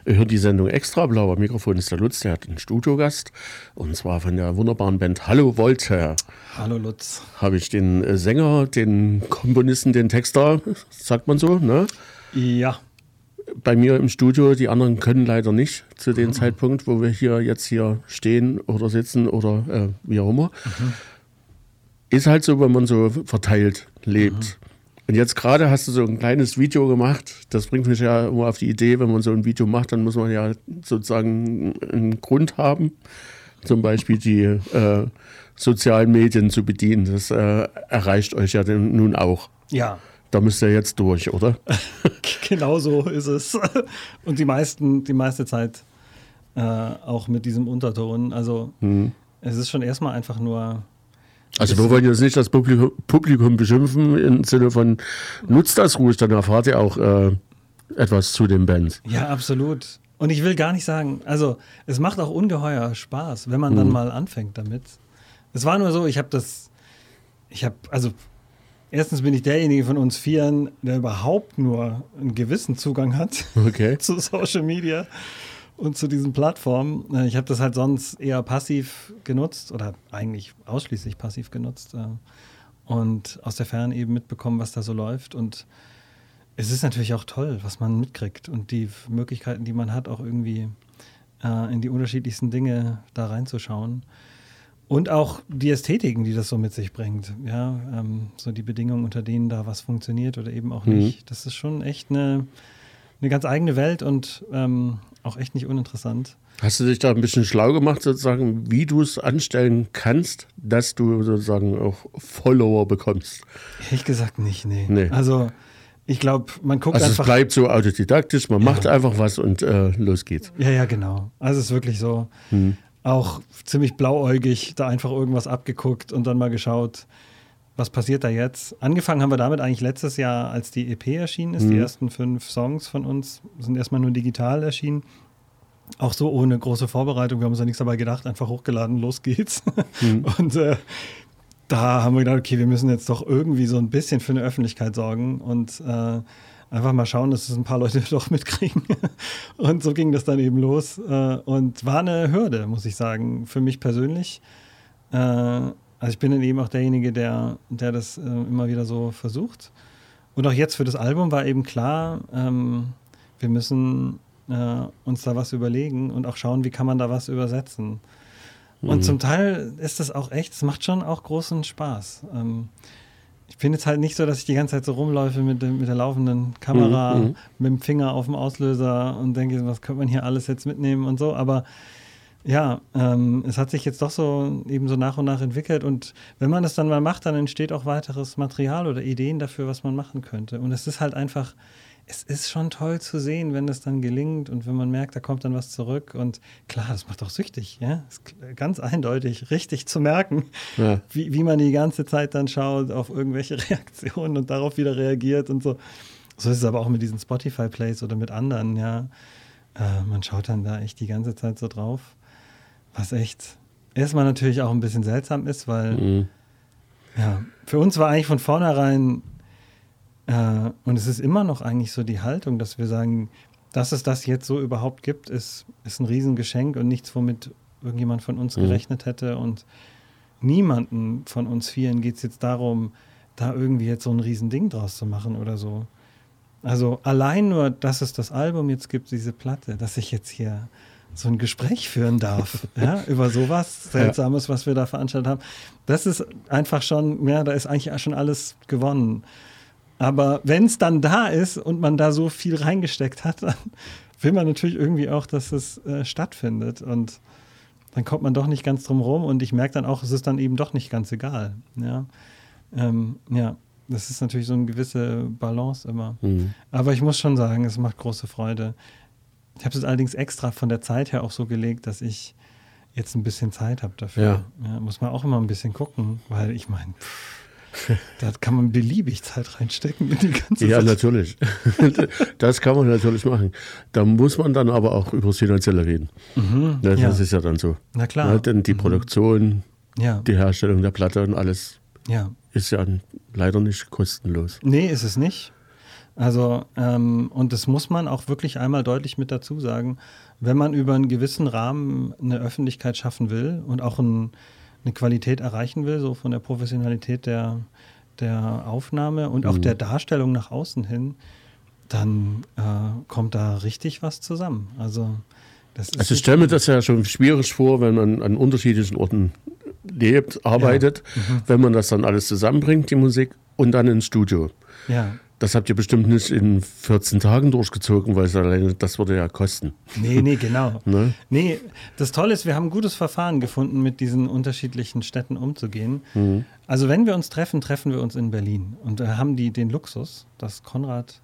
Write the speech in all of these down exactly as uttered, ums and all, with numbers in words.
Ihr hört die Sendung Extra Blau. Am Mikrofon ist der Lutz, der hat einen Studiogast. Und zwar von der wunderbaren Band Hallo Voltaire. Hallo Lutz. Habe ich den äh, Sänger, den Komponisten, den Texter, sagt man so, ne? Ja. Bei mir im Studio, die anderen können leider nicht zu dem mhm. Zeitpunkt, wo wir hier jetzt hier stehen oder sitzen oder äh, wie auch immer. Mhm. Ist halt so, wenn man so verteilt lebt. Mhm. Und jetzt gerade hast du so ein kleines Video gemacht. Das bringt mich ja immer auf die Idee, wenn man so ein Video macht, dann muss man ja sozusagen einen Grund haben. Zum Beispiel die äh, sozialen Medien zu bedienen. Das äh, erreicht euch ja nun auch. Ja. Da müsst ihr jetzt durch, oder? Genau so ist es. Und die meisten, die meiste Zeit äh, auch mit diesem Unterton. Also hm. es ist schon erstmal einfach nur... Also wir wollen jetzt nicht das Publikum, Publikum beschimpfen im Sinne von, nutzt das ruhig, dann erfahrt ihr auch äh, etwas zu den Bands. Ja, absolut. Und ich will gar nicht sagen, also es macht auch ungeheuer Spaß, wenn man dann mhm. mal anfängt damit. Es war nur so, ich habe das, ich habe, also erstens bin ich derjenige von uns Vieren, der überhaupt nur einen gewissen Zugang hat okay. zu Social Media. Und zu diesen Plattformen. Ich habe das halt sonst eher passiv genutzt oder eigentlich ausschließlich passiv genutzt und aus der Ferne eben mitbekommen, was da so läuft. Und es ist natürlich auch toll, was man mitkriegt und die Möglichkeiten, die man hat, auch irgendwie in die unterschiedlichsten Dinge da reinzuschauen. Und auch die Ästhetiken, die das so mit sich bringt. Ja, so die Bedingungen, unter denen da was funktioniert oder eben auch nicht. Mhm. Das ist schon echt eine, eine ganz eigene Welt und ähm, auch echt nicht uninteressant. Hast du dich da ein bisschen schlau gemacht, sozusagen, wie du es anstellen kannst, dass du sozusagen auch Follower bekommst? Ehrlich gesagt nicht, nee. nee. Also ich glaube, man guckt also einfach... Also es bleibt so autodidaktisch, man ja. macht einfach was und äh, los geht's. Ja, ja, genau. Also es ist wirklich so. Hm. Auch ziemlich blauäugig, da einfach irgendwas abgeguckt und dann mal geschaut, was passiert da jetzt? Angefangen haben wir damit eigentlich letztes Jahr, als die E P erschienen ist. Mhm. Die ersten fünf Songs von uns sind erstmal nur digital erschienen. Auch so ohne große Vorbereitung. Wir haben uns ja nichts dabei gedacht, einfach hochgeladen, los geht's. Mhm. Und äh, da haben wir gedacht, okay, wir müssen jetzt doch irgendwie so ein bisschen für eine Öffentlichkeit sorgen und äh, einfach mal schauen, dass es ein paar Leute doch mitkriegen. Und so ging das dann eben los. Äh, und war eine Hürde, muss ich sagen, für mich persönlich. Äh, Also ich bin dann eben auch derjenige, der, der das äh, immer wieder so versucht. Und auch jetzt für das Album war eben klar, ähm, wir müssen äh, uns da was überlegen und auch schauen, wie kann man da was übersetzen. Mhm. Und zum Teil ist das auch echt, es macht schon auch großen Spaß. Ähm, ich bin jetzt halt nicht so, dass ich die ganze Zeit so rumläufe mit, dem, mit der laufenden Kamera, mhm. mit dem Finger auf dem Auslöser und denke, was könnte man hier alles jetzt mitnehmen und so, aber ja, ähm, es hat sich jetzt doch so eben so nach und nach entwickelt und wenn man das dann mal macht, dann entsteht auch weiteres Material oder Ideen dafür, was man machen könnte. Und es ist halt einfach, es ist schon toll zu sehen, wenn das dann gelingt und wenn man merkt, da kommt dann was zurück und klar, das macht auch süchtig, ja, das ist ganz eindeutig, richtig zu merken, ja. wie, wie man die ganze Zeit dann schaut auf irgendwelche Reaktionen und darauf wieder reagiert und so. So ist es aber auch mit diesen Spotify-Plays oder mit anderen, ja. Äh, man schaut dann da echt die ganze Zeit so drauf. Was echt erstmal natürlich auch ein bisschen seltsam ist, weil mhm. ja, für uns war eigentlich von vornherein äh, und es ist immer noch eigentlich so die Haltung, dass wir sagen, dass es das jetzt so überhaupt gibt, ist, ist ein Riesengeschenk und nichts, womit irgendjemand von uns mhm. gerechnet hätte und niemanden von uns Vieren geht es jetzt darum, da irgendwie jetzt so ein Riesending draus zu machen oder so. Also allein nur, dass es das Album jetzt gibt, diese Platte, dass ich jetzt hier so ein Gespräch führen darf, ja, über sowas Seltsames, was wir da veranstaltet haben. Das ist einfach schon, ja, da ist eigentlich schon alles gewonnen. Aber wenn es dann da ist und man da so viel reingesteckt hat, dann will man natürlich irgendwie auch, dass es äh, stattfindet. Und dann kommt man doch nicht ganz drum rum und ich merke dann auch, es ist dann eben doch nicht ganz egal. Ja, ähm, ja. Das ist natürlich so eine gewisse Balance immer. Mhm. Aber ich muss schon sagen, es macht große Freude. Ich habe es allerdings extra von der Zeit her auch so gelegt, dass ich jetzt ein bisschen Zeit habe dafür. Ja. Ja, muss man auch immer ein bisschen gucken, weil ich meine, da kann man beliebig Zeit reinstecken in die ganze Ja, Zeit. natürlich. Das kann man natürlich machen. Da muss man dann aber auch über das Finanzielle reden. Mhm, das, ja. das ist ja dann so. Na klar. Ja, denn die mhm. Produktion, ja. die Herstellung der Platte und alles ja. ist ja leider nicht kostenlos. Nee, ist es nicht. Also, ähm, und das muss man auch wirklich einmal deutlich mit dazu sagen, wenn man über einen gewissen Rahmen eine Öffentlichkeit schaffen will und auch ein, eine Qualität erreichen will, so von der Professionalität der, der Aufnahme und auch mhm. der Darstellung nach außen hin, dann äh, kommt da richtig was zusammen. Also, das ist also ich stelle mir das ja schon schwierig vor, wenn man an unterschiedlichen Orten lebt, arbeitet, ja. mhm. wenn man das dann alles zusammenbringt, die Musik, und dann ins Studio. Ja. Das habt ihr bestimmt nicht in vierzehn Tagen durchgezogen, weil es alleine, das würde ja kosten. Nee, nee, genau. ne? Nee, das Tolle ist, wir haben ein gutes Verfahren gefunden, mit diesen unterschiedlichen Städten umzugehen. Mhm. Also wenn wir uns treffen, treffen wir uns in Berlin. Und da haben die den Luxus, dass Konrad,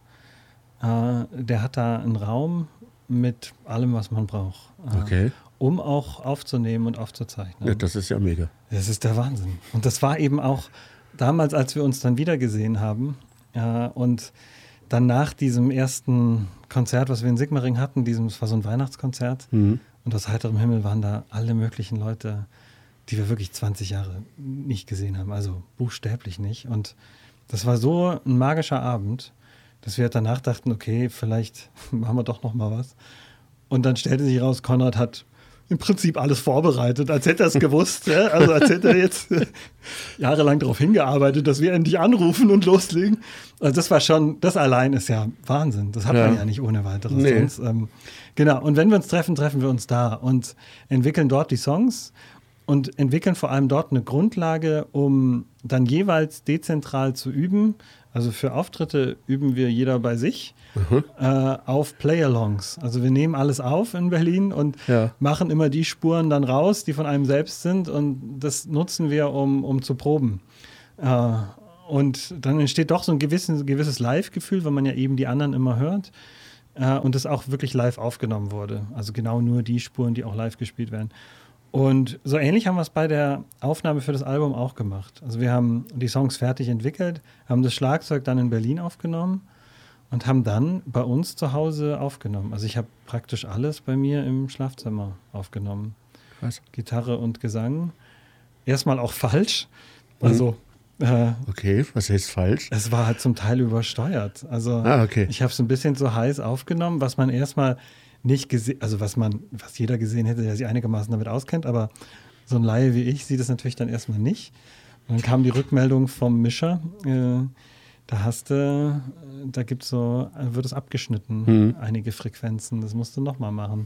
äh, der hat da einen Raum mit allem, was man braucht. Äh, okay. Um auch aufzunehmen und aufzuzeichnen. Ja, das ist ja mega. Das ist der Wahnsinn. Und das war eben auch damals, als wir uns dann wieder gesehen haben, ja, und dann nach diesem ersten Konzert, was wir in Sigmaringen hatten, diesem, das war so ein Weihnachtskonzert, mhm. und aus heiterem Himmel waren da alle möglichen Leute, die wir wirklich zwanzig Jahre nicht gesehen haben, also buchstäblich nicht. Und das war so ein magischer Abend, dass wir danach dachten, okay, vielleicht machen wir doch noch mal was. Und dann stellte sich raus, Konrad hat im Prinzip alles vorbereitet, als hätte er es gewusst. Ja? Also als hätte er jetzt äh, jahrelang darauf hingearbeitet, dass wir endlich anrufen und loslegen. Also das war schon, das allein ist ja Wahnsinn. Das hat ja. man ja nicht ohne weiteres. Nee. Sonst, ähm, genau, und wenn wir uns treffen, treffen wir uns da und entwickeln dort die Songs und entwickeln vor allem dort eine Grundlage, um dann jeweils dezentral zu üben. Also für Auftritte üben wir jeder bei sich mhm. äh, auf Play-Alongs. Also wir nehmen alles auf in Berlin und ja. machen immer die Spuren dann raus, die von einem selbst sind, und das nutzen wir, um, um zu proben. Äh, und dann entsteht doch so ein gewisses, gewisses Live-Gefühl, weil man ja eben die anderen immer hört äh, und das auch wirklich live aufgenommen wurde. Also genau nur die Spuren, die auch live gespielt werden. Und so ähnlich haben wir es bei der Aufnahme für das Album auch gemacht. Also wir haben die Songs fertig entwickelt, haben das Schlagzeug dann in Berlin aufgenommen und haben dann bei uns zu Hause aufgenommen. Also ich habe praktisch alles bei mir im Schlafzimmer aufgenommen. Was? Gitarre und Gesang. Erstmal auch falsch. Also mhm. äh, okay, was heißt falsch? Es war halt zum Teil übersteuert. Also ah, okay. ich habe es ein bisschen zu heiß aufgenommen, was man erstmal nicht gesehen, also was man, was jeder gesehen hätte, der sich einigermaßen damit auskennt, aber so ein Laie wie ich sieht es natürlich dann erstmal nicht. Und dann kam die Rückmeldung vom Mischer, äh, da hast du, da gibt's so, wird es abgeschnitten, mhm. einige Frequenzen, das musst du nochmal machen.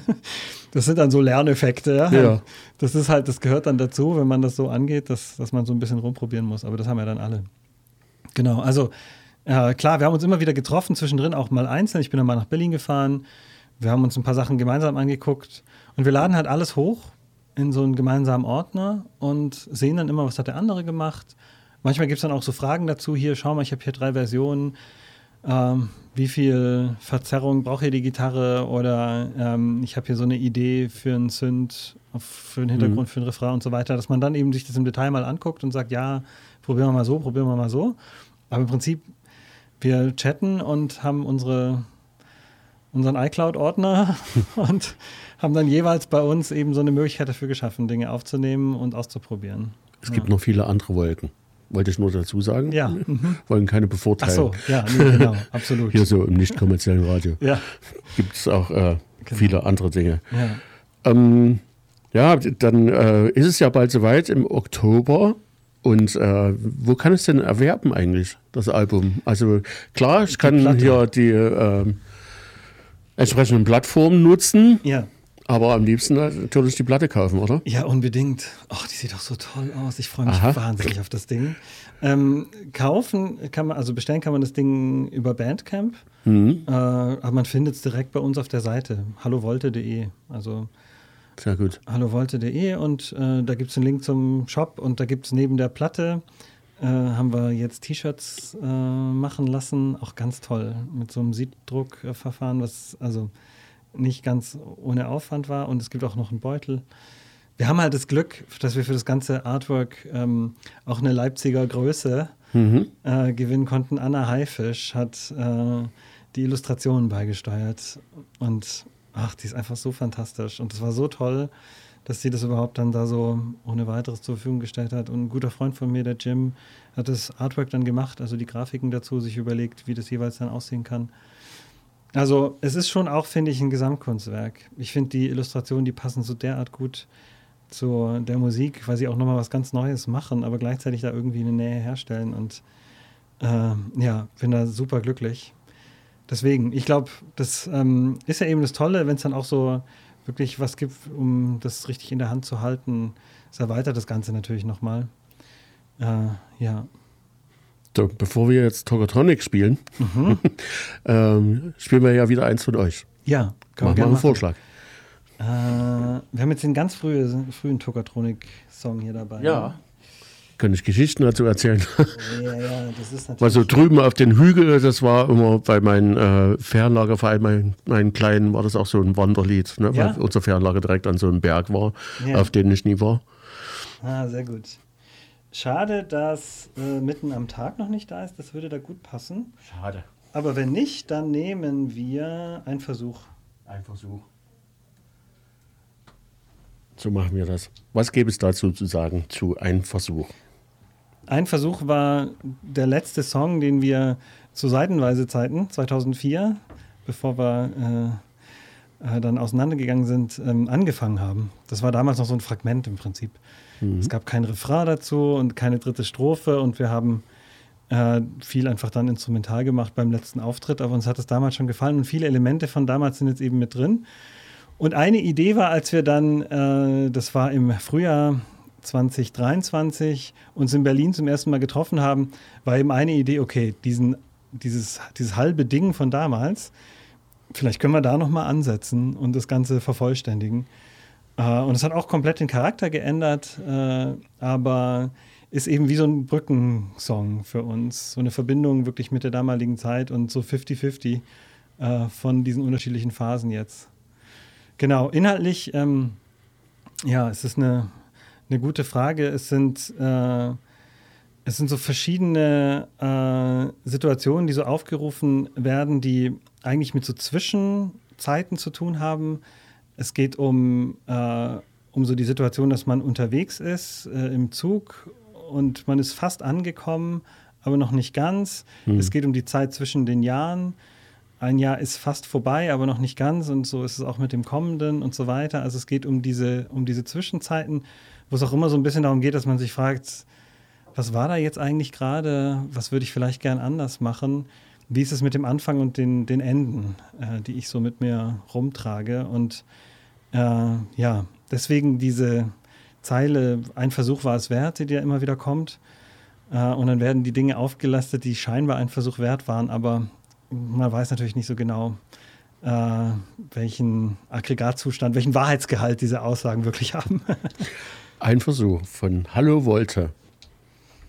Das sind dann so Lerneffekte, ja? ja. Das ist halt, das gehört dann dazu, wenn man das so angeht, dass, dass man so ein bisschen rumprobieren muss, aber das haben ja dann alle. Genau, also äh, klar, wir haben uns immer wieder getroffen, zwischendrin auch mal einzeln, ich bin dann mal nach Berlin gefahren. Wir haben uns ein paar Sachen gemeinsam angeguckt und wir laden halt alles hoch in so einen gemeinsamen Ordner und sehen dann immer, was hat der andere gemacht. Manchmal gibt es dann auch so Fragen dazu, hier, schau mal, ich habe hier drei Versionen, ähm, wie viel Verzerrung braucht hier die Gitarre, oder ähm, ich habe hier so eine Idee für einen Synth, für einen Hintergrund, mhm. für einen Refrain und so weiter, dass man dann eben sich das im Detail mal anguckt und sagt, ja, probieren wir mal so, probieren wir mal so. Aber im Prinzip, wir chatten und haben unsere unseren iCloud-Ordner und haben dann jeweils bei uns eben so eine Möglichkeit dafür geschaffen, Dinge aufzunehmen und auszuprobieren. Es gibt ja. noch viele andere Wolken. Wollte ich nur dazu sagen. Ja. Mhm. Wollen keine bevorteilen. Ach so, ja, nee, genau, absolut. Hier so im nicht kommerziellen Radio. Ja. Gibt es auch äh, genau. viele andere Dinge. Ja, ähm, ja dann äh, ist es ja bald soweit im Oktober. Und äh, wo kann ich es denn erwerben eigentlich, das Album? Also klar, ich kann Platte. hier die äh, entsprechenden Plattformen nutzen, ja. aber am liebsten natürlich die Platte kaufen, oder? Ja, unbedingt. Ach, die sieht doch so toll aus. Ich freue mich Aha. wahnsinnig auf das Ding. Ähm, kaufen kann man, also bestellen kann man das Ding über Bandcamp, mhm. äh, aber man findet es direkt bei uns auf der Seite, hallovolte punkt de. Also sehr gut. hallovolte punkt de und äh, da gibt es einen Link zum Shop und da gibt es neben der Platte Äh, haben wir jetzt T-Shirts äh, machen lassen, auch ganz toll, mit so einem Siebdruckverfahren, was also nicht ganz ohne Aufwand war, und es gibt auch noch einen Beutel. Wir haben halt das Glück, dass wir für das ganze Artwork ähm, auch eine Leipziger Größe mhm. äh, gewinnen konnten. Anna Haifisch hat äh, die Illustrationen beigesteuert und ach, die ist einfach so fantastisch und es war so toll, dass sie das überhaupt dann da so ohne weiteres zur Verfügung gestellt hat. Und ein guter Freund von mir, der Jim, hat das Artwork dann gemacht, also die Grafiken dazu, sich überlegt, wie das jeweils dann aussehen kann. Also es ist schon auch, finde ich, ein Gesamtkunstwerk. Ich finde, die Illustrationen, die passen so derart gut zu der Musik, weil sie auch nochmal was ganz Neues machen, aber gleichzeitig da irgendwie eine Nähe herstellen. Und äh, ja, bin da super glücklich. Deswegen, ich glaube, das ähm, ist ja eben das Tolle, wenn es dann auch so wirklich was gibt, um das richtig in der Hand zu halten. Es erweitert das Ganze natürlich nochmal. Äh, ja. So, bevor wir jetzt Tokotronic spielen, mhm. ähm, spielen wir ja wieder eins von euch. Ja, können wir gerne einen Vorschlag. Äh, wir haben jetzt den ganz frühen, frühen Tokotronic-Song hier dabei. Ja. Kann ich Geschichten dazu erzählen? Ja, ja, das ist natürlich. Also drüben auf den Hügel, das war immer bei meinem äh, Fernlagerverein, meinen mein Kleinen, war das auch so ein Wanderlied, ne? Ja? Weil unser Fernlager direkt an so einem Berg war, ja. Auf dem ich nie war. Ah, sehr gut. Schade, dass äh, mitten am Tag noch nicht da ist. Das würde da gut passen. Schade. Aber wenn nicht, dann nehmen wir einen Versuch. Ein Versuch. So machen wir das. Was gäbe es dazu zu sagen zu Ein Versuch? Ein Versuch war der letzte Song, den wir zu Seitenweise Zeiten, zweitausendvier, bevor wir äh, äh, dann auseinandergegangen sind, ähm, angefangen haben. Das war damals noch so ein Fragment im Prinzip. Mhm. Es gab kein Refrain dazu und keine dritte Strophe und wir haben äh, viel einfach dann instrumental gemacht beim letzten Auftritt, aber uns hat es damals schon gefallen und viele Elemente von damals sind jetzt eben mit drin. Und eine Idee war, als wir dann, äh, das war im Frühjahr zwanzig dreiundzwanzig, uns in Berlin zum ersten Mal getroffen haben, war eben eine Idee, okay, diesen, dieses, dieses halbe Ding von damals, vielleicht können wir da nochmal ansetzen und das Ganze vervollständigen. Äh, und es hat auch komplett den Charakter geändert, äh, aber ist eben wie so ein Brückensong für uns. So eine Verbindung wirklich mit der damaligen Zeit und so fifty fifty äh, von diesen unterschiedlichen Phasen jetzt. Genau, inhaltlich, ähm, ja, es ist eine, eine gute Frage. Es sind, äh, es sind so verschiedene äh, Situationen, die so aufgerufen werden, die eigentlich mit so Zwischenzeiten zu tun haben. Es geht um, äh, um so die Situation, dass man unterwegs ist äh, im Zug und man ist fast angekommen, aber noch nicht ganz. Hm. Es geht um die Zeit zwischen den Jahren. Ein Jahr ist fast vorbei, aber noch nicht ganz und so ist es auch mit dem Kommenden und so weiter. Also es geht um diese, um diese Zwischenzeiten, wo es auch immer so ein bisschen darum geht, dass man sich fragt, was war da jetzt eigentlich gerade? Was würde ich vielleicht gern anders machen? Wie ist es mit dem Anfang und den, den Enden, äh, die ich so mit mir rumtrage? Und äh, ja, deswegen diese Zeile, ein Versuch war es wert, die ja immer wieder kommt. Äh, und dann werden die Dinge aufgelastet, die scheinbar ein Versuch wert waren, aber man weiß natürlich nicht so genau, äh, welchen Aggregatzustand, welchen Wahrheitsgehalt diese Aussagen wirklich haben. Ein Versuch von Hallo Volte.